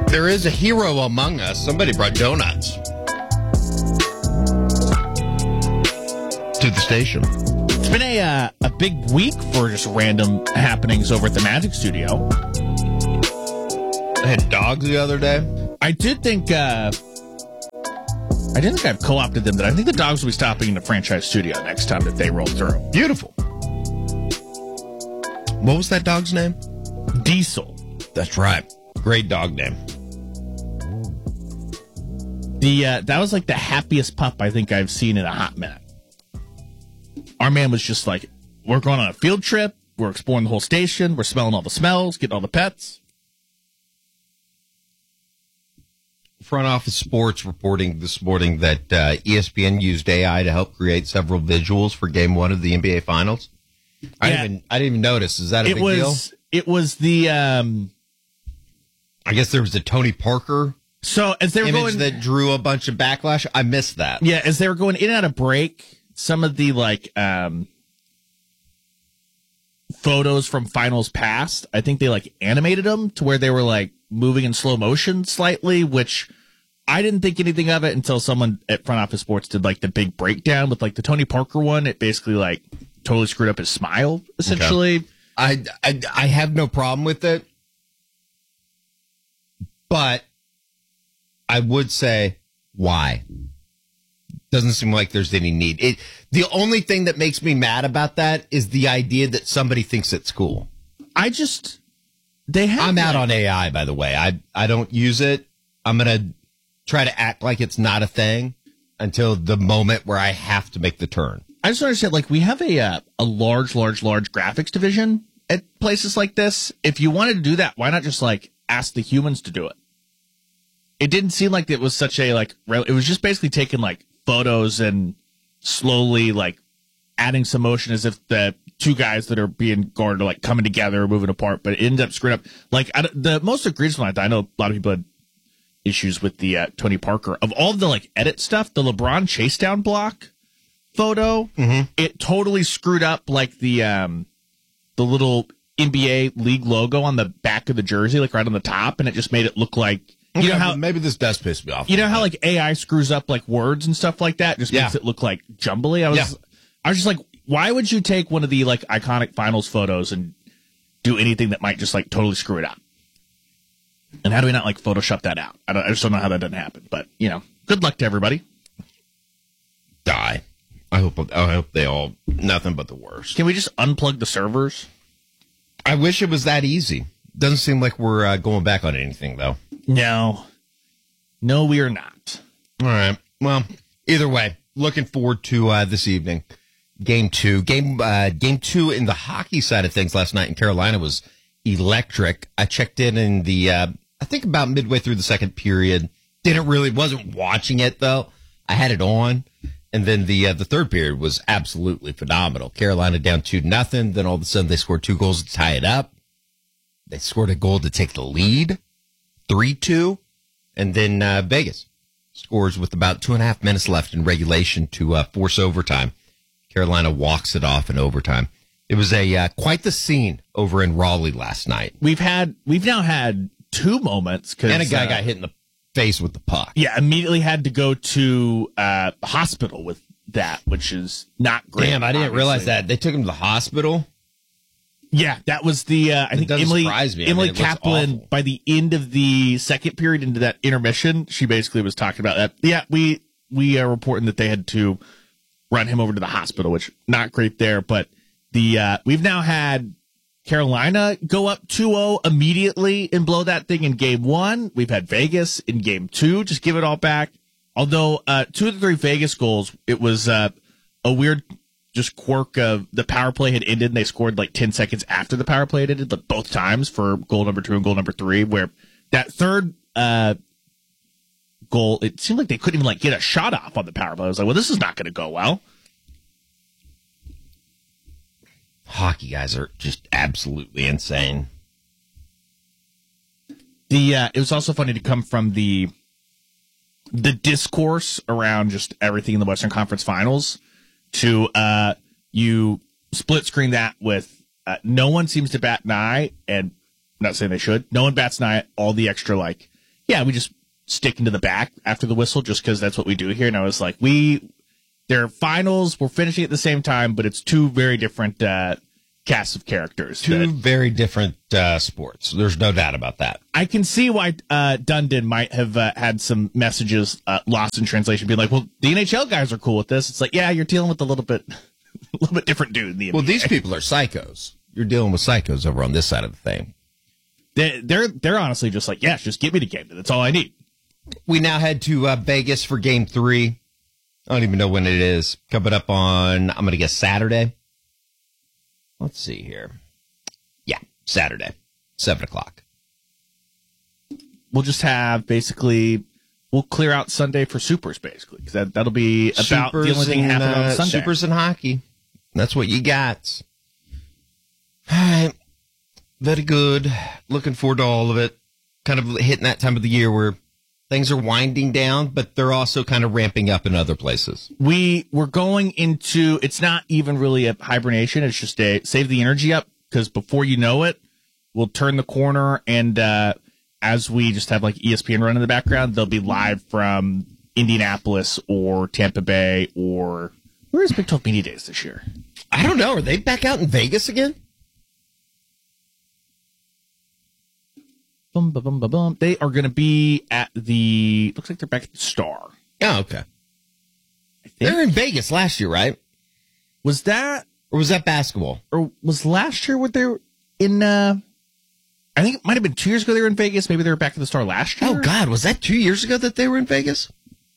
There is a hero among us. Somebody brought donuts to the station. It's been a big week for just random happenings over at the Magic Studio. I had dogs the other day. I didn't think I've co-opted them. That I think the dogs will be stopping in the franchise studio next time that they roll through. Beautiful. What was that dog's name? Diesel. That's right. Great dog name. That was like the happiest pup I think I've seen in a hot minute. Our man was just like, we're going on a field trip. We're exploring the whole station. We're smelling all the smells, getting all the pets. Front Office Sports reporting this morning that ESPN used AI to help create several visuals for Game 1 of the NBA Finals. I didn't even notice. Is that a big deal? It was the... I guess there was a Tony Parker so as they were image going, that drew a bunch of backlash. I missed that. Yeah, as they were going in and out of break, some of the photos from finals past, I think they animated them to where they were moving in slow motion slightly, which I didn't think anything of it until someone at Front Office Sports did the big breakdown with the Tony Parker one. It basically totally screwed up his smile essentially. Okay. I have no problem with it, but I would say why. Doesn't seem like there's any need. The only thing that makes me mad about that is the idea that somebody thinks it's cool. I'm out on AI, by the way. I don't use it. I'm going to try to act like it's not a thing until the moment where I have to make the turn. I just understand, we have a large graphics division at places like this. If you wanted to do that, why not just ask the humans to do it? It didn't seem like it was such a it was just basically taking photos and slowly adding some motion as if the two guys that are being guarded are coming together or moving apart, but it ended up screwing up. The most egregious one, I know a lot of people had issues with the Tony Parker. Of all the edit stuff, the LeBron chase down block photo, it totally screwed up the little NBA league logo on the back of the jersey, right on the top, and it just made it look like. You know how maybe this does piss me off. You know how AI screws up words and stuff like that, just makes it look jumbly. I was just why would you take one of the iconic finals photos and do anything that might just totally screw it up? And how do we not Photoshop that out? I just don't know how that doesn't happen. But good luck to everybody. Die. I hope they all nothing but the worst. Can we just unplug the servers? I wish it was that easy. Doesn't seem like we're going back on anything though. No, we are not. All right. Well, either way, looking forward to this evening. Game 2 in the hockey side of things last night in Carolina was electric. I checked in the, I think about midway through the second period. Wasn't watching it though. I had it on. And then the third period was absolutely phenomenal. Carolina down 2-0. Then all of a sudden they scored 2 goals to tie it up. They scored a goal to take the lead, 3-2. And then Vegas scores with about 2.5 minutes left in regulation to force overtime. Carolina walks it off in overtime. It was quite the scene over in Raleigh last night. We've now had 2 moments, and a guy got hit in the face with the puck. Yeah, immediately had to go to the hospital with that, which is not great. Damn, I didn't realize that they took him to the hospital. Yeah, that was the I think Emily Kaplan. By the end of the second period into that intermission, she basically was talking about that. Yeah, we are reporting that they had to run him over to the hospital, which not great there. But we've now had Carolina go up 2-0 immediately and blow that thing in Game 1. We've had Vegas in Game 2 just give it all back. Although 2 of the 3 Vegas goals, it was a weird just quirk of the power play had ended and they scored 10 seconds after the power play had ended, both times for goal number 2 and goal number 3, where that third goal, it seemed like they couldn't even get a shot off on the power play. I was like, well, this is not going to go well. Hockey guys are just absolutely insane. It was also funny to come from the discourse around just everything in the Western Conference Finals to you split screen that with no one seems to bat an eye, and I'm not saying they should. No one bats an eye at all the extra Yeah, we just stick into the back after the whistle just because that's what we do here. And I was like, they're finals. We're finishing at the same time, but it's two very different casts of characters. Two very different sports. There's no doubt about that. I can see why Dundon might have had some messages lost in translation, being like, "Well, the NHL guys are cool with this." It's like, yeah, you're dealing with a little bit different dude in the NBA. Well, these people are psychos. You're dealing with psychos over on this side of the thing. They're honestly just like, yeah, just give me the game. That's all I need. We now head to Vegas for Game 3. I don't even know when it is. Coming up on, I'm going to guess Saturday. Let's see here. Yeah, Saturday, 7 o'clock. We'll just have we'll clear out Sunday for Supers, basically. Because that'll be about Supers the only thing happening on Sunday. Supers and hockey. That's what you got. All right. Very good. Looking forward to all of it. Kind of hitting that time of the year where things are winding down, but they're also kind of ramping up in other places. We're going into, it's not even really a hibernation. It's just save the energy up, because before you know it, we'll turn the corner, and as we just have like ESPN run in the background, they'll be live from Indianapolis or Tampa Bay, or where is Big 12 Media Days this year? I don't know. Are they back out in Vegas again? Boom, boom, boom, boom, boom. They are going to be at looks like they're back at the Star. Oh, okay. They were in Vegas last year, right? Was that? Or was that basketball? Or was last year what they were in, I think it might have been 2 years ago they were in Vegas. Maybe they were back at the Star last year. Oh, God. Was that 2 years ago that they were in Vegas?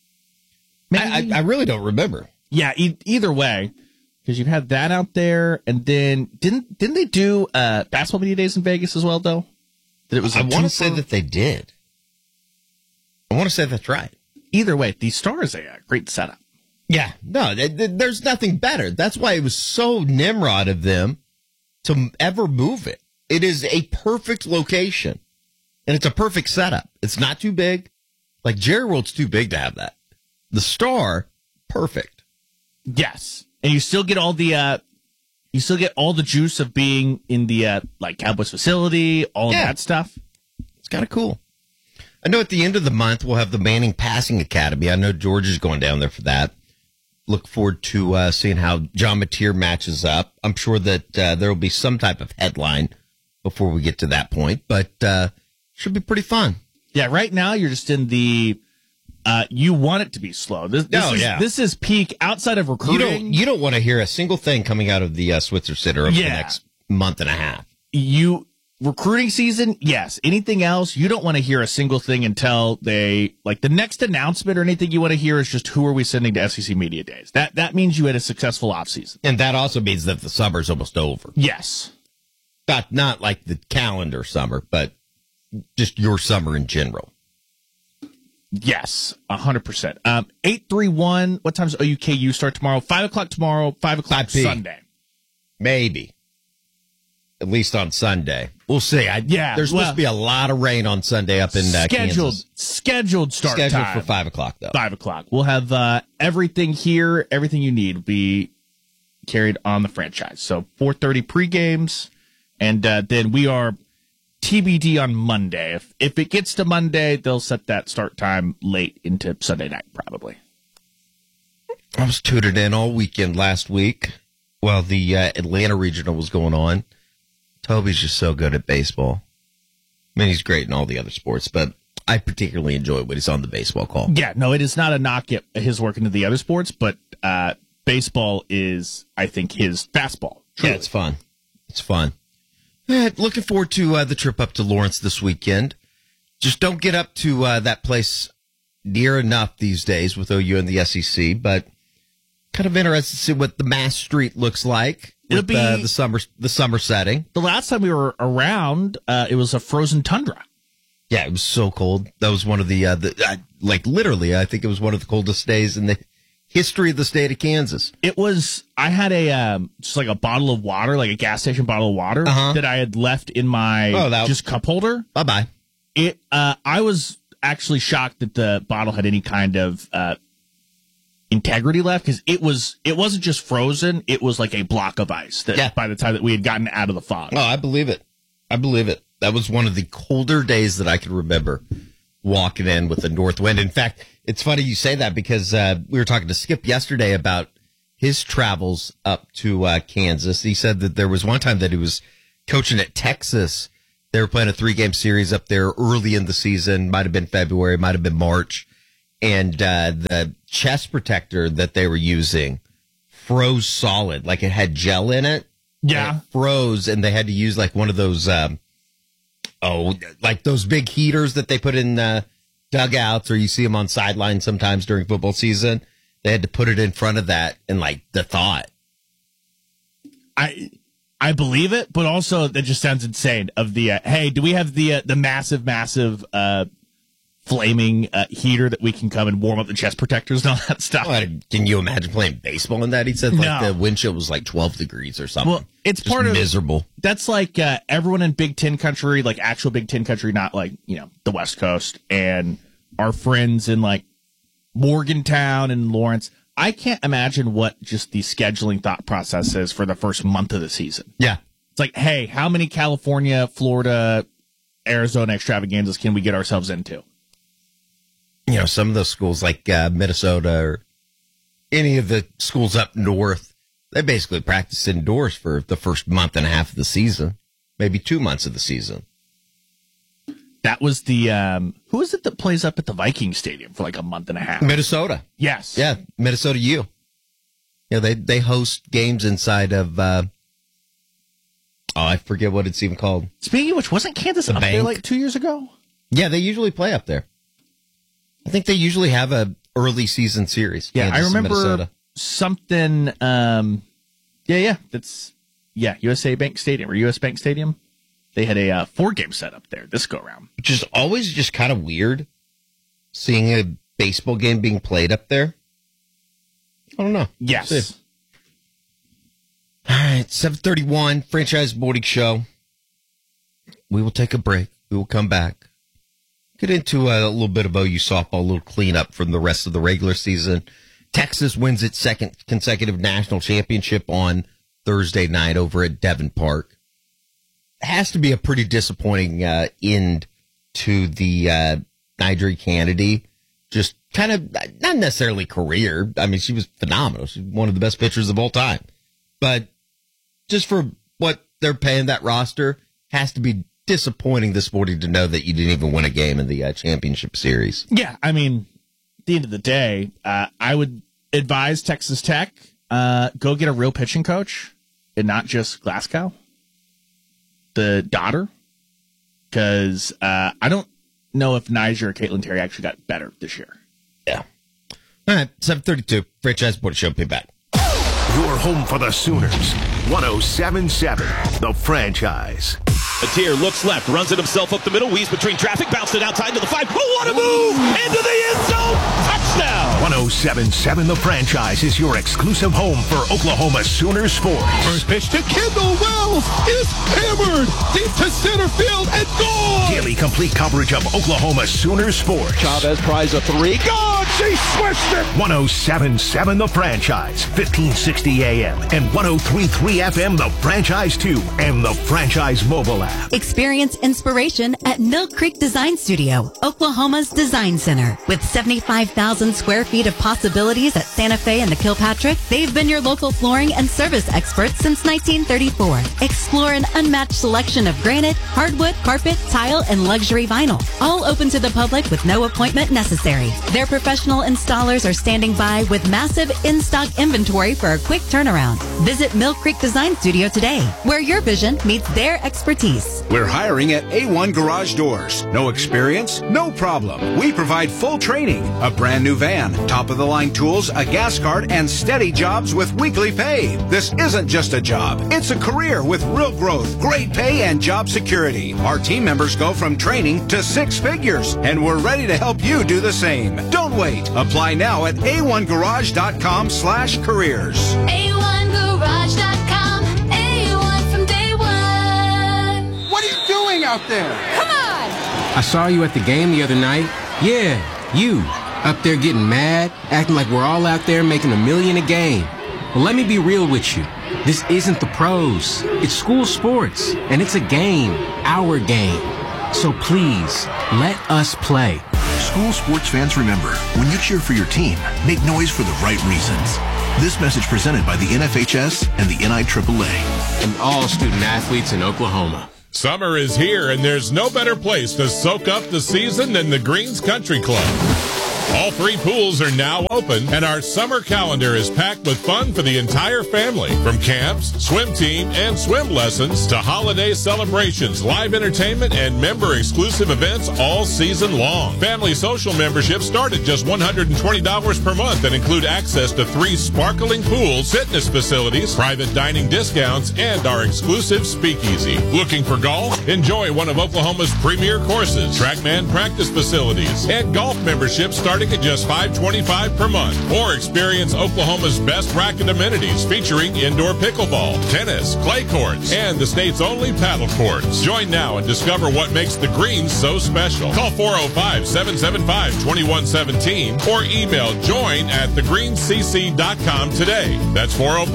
I really don't remember. Yeah, either way, because you've had that out there, and then didn't they do basketball media days in Vegas as well, though? That it was. I want to say that they did. I want to say that's right. Either way, the Star is a great setup. Yeah, no, there's nothing better. That's why it was so Nimrod of them to ever move it. It is a perfect location, and it's a perfect setup. It's not too big. Like Jerry World's too big to have that. The Star, perfect. Yes, and you still get all the juice of being in the like Cowboys facility, all of that stuff. It's kind of cool. I know at the end of the month we'll have the Manning Passing Academy. I know George is going down there for that. Look forward to seeing how John Mateer matches up. I'm sure that there will be some type of headline before we get to that point, but should be pretty fun. Yeah, right now you're just in the you want it to be slow. This is peak outside of recruiting. You don't want to hear a single thing coming out of the Switzer Center over the next month and a half. Recruiting season, yes. Anything else, you don't want to hear a single thing until the next announcement or anything you want to hear is just who are we sending to SEC Media Days. That means you had a successful offseason. And that also means that the summer's almost over. Yes. Not like the calendar summer, but just your summer in general. Yes, 100%. 831, what time does OUKU start tomorrow? 5 o'clock tomorrow, 5 o'clock Sunday. Maybe. At least on Sunday. We'll see. There's supposed to be a lot of rain on Sunday up in Kansas. Scheduled start time. Scheduled for 5 o'clock, though. 5 o'clock. We'll have everything here, everything you need will be carried on the franchise. So 4:30 pre-games, and then we are TBD on Monday. If it gets to Monday, they'll set that start time late into Sunday night, probably. I was tutored in all weekend last week while the Atlanta Regional was going on. Toby's just so good at baseball. I mean, he's great in all the other sports, but I particularly enjoy when he's on the baseball call. Yeah, no, it is not a knock at his work into the other sports, but baseball is, I think, his fastball. Truly. Yeah, it's fun. It's fun. Looking forward to the trip up to Lawrence this weekend. Just don't get up to that place near enough these days with OU and the SEC, but kind of interested to see what the Mass Street looks like. It'll be the summer setting. The last time we were around, it was a frozen tundra. Yeah, it was so cold. That was one of the literally, I think it was one of the coldest days in the history of the state of Kansas. It was. I had just like a bottle of water, like a gas station bottle of water that I had left in my just cup holder. Bye bye. I was actually shocked that the bottle had any kind of integrity left, because it wasn't just frozen, it was like a block of ice by the time that we had gotten out of the fog. Oh, I believe it. That was one of the colder days that I can remember walking in with a north wind. In fact, it's funny you say that because we were talking to Skip yesterday about his travels up to Kansas. He said that there was one time that he was coaching at Texas. They were playing a 3-game series up there early in the season. Might have been February, might have been March. And the chest protector that they were using froze solid, like it had gel in it. Yeah. It froze, and they had to use like one of those, like those big heaters that they put in dugouts, or you see them on sidelines sometimes during football season. They had to put it in front of that, and like the thought. I believe it, but also that just sounds insane. Of the hey, do we have the massive flaming heater that we can come and warm up the chest protectors and all that stuff? Can you imagine playing baseball in that? He said like the wind chill was like 12 degrees or something. Well, it's just part of miserable. That's like everyone in Big Ten country, like actual Big Ten country, not like the West Coast, and our friends in like Morgantown and Lawrence. I can't imagine what just the scheduling thought process is for the first month of the season. Yeah. It's like, hey, how many California, Florida, Arizona extravaganzas can we get ourselves into? Some of those schools like Minnesota or any of the schools up north, they basically practice indoors for the first month and a half of the season, maybe 2 months of the season. That was the, who is it that plays up at the Viking Stadium for like a month and a half? Minnesota. Yes. Yeah, Minnesota U. Yeah, they host games inside of, I forget what it's even called. Speaking of which, wasn't Kansas up there like 2 years ago? Yeah, they usually play up there. I think they usually have a early season series. Yeah, Kansas, I remember Minnesota. something, USA Bank Stadium or US Bank Stadium. They had a 4-game set up there this go around. Which is always just kind of weird, seeing a baseball game being played up there. I don't know. Yes. All right, 7:31, Franchise Morning Show. We will take a break. We will come back. Get into a little bit of OU softball, a little cleanup from the rest of the regular season. Texas wins its second consecutive national championship on Thursday night over at Devon Park. Has to be a pretty disappointing end to the Nigel Kennedy. Just kind of, not necessarily career. I mean, she was phenomenal. She's one of the best pitchers of all time. But just for what they're paying that roster, has to be disappointing this morning to know that you didn't even win a game in the championship series. Yeah, I mean, at the end of the day, I would advise Texas Tech, go get a real pitching coach and not just Glasgow, the daughter, because I don't know if Niger or Caitlin Terry actually got better this year. Yeah. All right, 7:32, Franchise Sports Show, payback. Your home for the Sooners, 107.7, The Franchise. Atier looks left, runs it himself up the middle, weaves between traffic, bounced it outside to the 5. Oh, what a move! Into the end zone! Touchdown! 107.7 The Franchise is your exclusive home for Oklahoma Sooners sports. First pitch to Kendall Wells is hammered deep to center field and gone! Daily complete coverage of Oklahoma Sooners sports. Chavez tries a 3. Gone! She switched it! 107.7 The Franchise, 1560 AM and 103.3 FM The Franchise 2 and The Franchise mobile app. Experience inspiration at Mill Creek Design Studio, Oklahoma's design center. With 75,000 square feet of possibilities at Santa Fe and the Kilpatrick, they've been your local flooring and service experts since 1934. Explore an unmatched selection of granite, hardwood, carpet, tile, and luxury vinyl. All open to the public with no appointment necessary. Their professional installers are standing by with massive in-stock inventory for a quick turnaround. Visit Mill Creek Design Studio today, where your vision meets their expertise. We're hiring at A1 Garage Doors. No experience? No problem. We provide full training, a brand new van, top-of-the-line tools, a gas card, and steady jobs with weekly pay. This isn't just a job. It's a career with real growth, great pay, and job security. Our team members go from training to 6 figures, and we're ready to help you do the same. Don't wait. Apply now at a1garage.com/careers. A1garage.com. A1 from day one. What are you doing out there? Come on! I saw you at the game the other night. Yeah, you. Up there getting mad, acting like we're all out there making $1 million a game. Well, let me be real with you. This isn't the pros. It's school sports, and it's a game, our game. So please, let us play. school sports fans remember, when you cheer for your team, make noise for the right reasons. This message presented by the NFHS and the NIAAA. And all student athletes in Oklahoma. Summer is here, and there's no better place to soak up the season than the Greens Country Club. All 3 pools are now open, and our summer calendar is packed with fun for the entire family. From camps, swim team, and swim lessons to holiday celebrations, live entertainment, and member-exclusive events all season long. Family social memberships start at just $120 per month and include access to 3 sparkling pools, fitness facilities, private dining discounts, and our exclusive speakeasy. Looking for golf? Enjoy one of Oklahoma's premier courses, TrackMan practice facilities, and golf memberships starting at just $525 per month. Or experience Oklahoma's best racket amenities featuring indoor pickleball, tennis, clay courts, and the state's only paddle courts. Join now and discover what makes the Greens so special. Call 405-775-2117 or email join@thegreenscc.com today. That's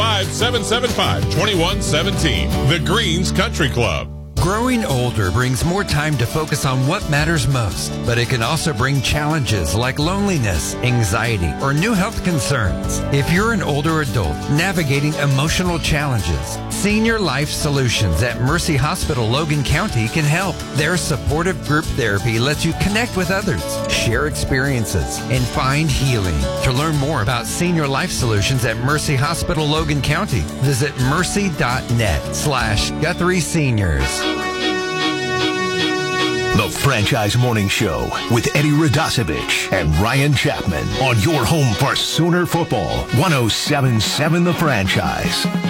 405-775-2117. The Greens Country Club. Growing older brings more time to focus on what matters most, but it can also bring challenges like loneliness, anxiety, or new health concerns. If you're an older adult navigating emotional challenges, Senior Life Solutions at Mercy Hospital Logan County can help. Their supportive group therapy lets you connect with others, share experiences, and find healing. To learn more about Senior Life Solutions at Mercy Hospital Logan County, visit mercy.net/Guthrie Seniors. The Franchise Morning Show with Eddie Radosevich and Ryan Chapman on your home for Sooner football. 107.7 The Franchise.